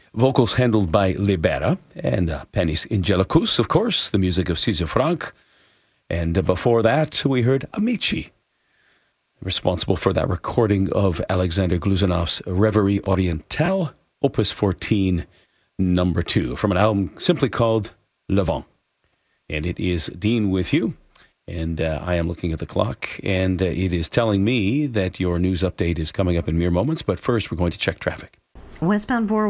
vocals handled by Libera, and Panis Angelicus, of course, the music of César Franck. And before that, we heard Amici, responsible for that recording of Alexander Glusanov's Reverie Orientale, Opus 14, number 2, from an album simply called Le Vent. And it is Dean with you, and I am looking at the clock, and it is telling me that your news update is coming up in mere moments, but first we're going to check traffic. Westbound